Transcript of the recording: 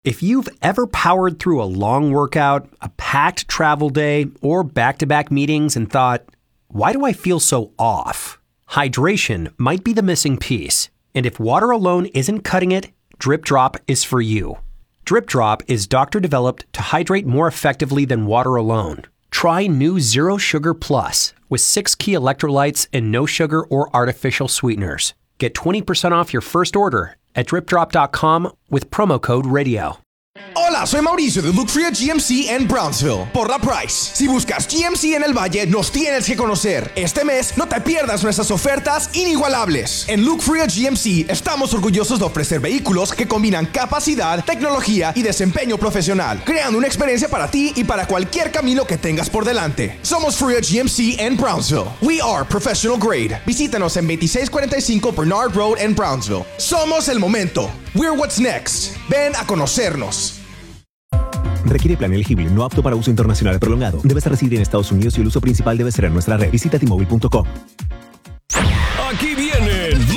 If you've ever powered through a long workout, a packed travel day, or back-to-back meetings and thought, why do I feel so off? Hydration might be the missing piece. And if water alone isn't cutting it, Drip Drop is for you. Drip Drop is doctor-developed to hydrate more effectively than water alone. Try new Zero Sugar Plus with 6 key electrolytes and no sugar or artificial sweeteners. Get 20% off your first order at dripdrop.com with promo code radio. Hola, soy Mauricio de Look Fria GMC en Brownsville. Por la Price. Si buscas GMC en el Valle, nos tienes que conocer. Este mes, no te pierdas nuestras ofertas inigualables. En Look Fria GMC, estamos orgullosos de ofrecer vehículos que combinan capacidad, tecnología y desempeño profesional, creando una experiencia para ti y para cualquier camino que tengas por delante. Somos Fria GMC en Brownsville. We are professional grade. Visítanos en 2645 Bernard Road en Brownsville. Somos el momento. We're what's next. Ven a conocernos. Requiere plan elegible, no apto para uso internacional prolongado. Debes residir en Estados Unidos y el uso principal debe ser en nuestra red. Visita T-Mobile.com. Aquí vienen